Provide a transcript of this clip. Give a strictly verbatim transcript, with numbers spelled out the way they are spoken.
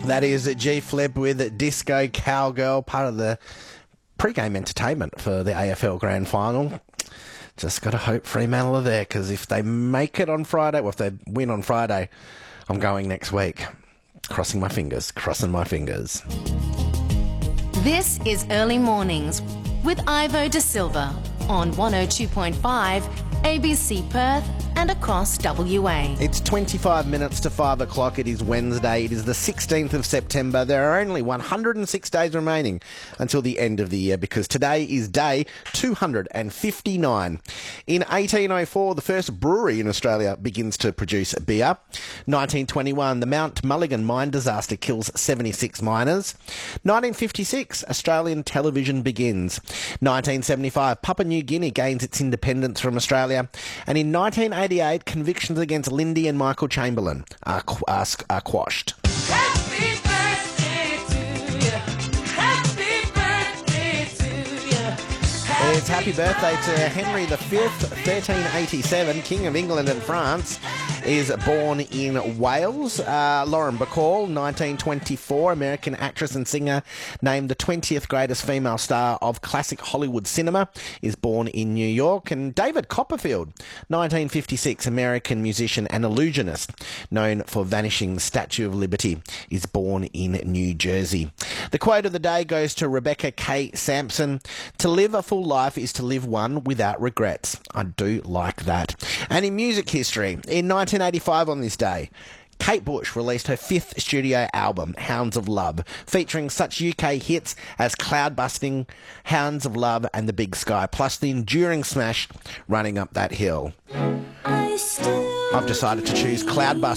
That is G-Flip with Disco Cowgirl, part of the pre-game entertainment for the A F L Grand Final. Just got to hope Fremantle are there, because if they make it on Friday, well, if they win on Friday, I'm going next week. Crossing my fingers, crossing my fingers. This is Early Mornings with Ivo De Silva on one oh two point five A B C Perth and across W A. It's twenty-five minutes to five o'clock. It is Wednesday. It is the sixteenth of September. There are only one hundred six days remaining until the end of the year, because today is day two hundred fifty-nine. In eighteen oh four, the first brewery in Australia begins to produce beer. nineteen twenty-one, the Mount Mulligan mine disaster kills seventy-six miners. nineteen fifty-six, Australian television begins. nineteen seventy-five, Papua New Guinea gains its independence from Australia. And in nineteen eighty-eight, convictions against Lindy and Michael Chamberlain are, qu- are, are quashed. Happy birthday to you. Happy birthday to you. It's happy birthday to Henry the Fifth, thirteen eighty-seven, King of England and France, is born in Wales. Uh, Lauren Bacall, nineteen twenty-four, American actress and singer, named the twentieth greatest female star of classic Hollywood cinema, is born in New York. And David Copperfield, nineteen fifty-six, American musician and illusionist, known for Vanishing the Statue of Liberty, is born in New Jersey. The quote of the day goes to Rebecca K. Sampson: "To live a full life is to live one without regrets." I do like that. And in music history, in nineteen eighty-five on this day, Kate Bush released her fifth studio album, Hounds of Love, featuring such U K hits as Cloudbusting, Hounds of Love and The Big Sky, plus the enduring smash Running Up That Hill. I've decided to choose Cloudbusting.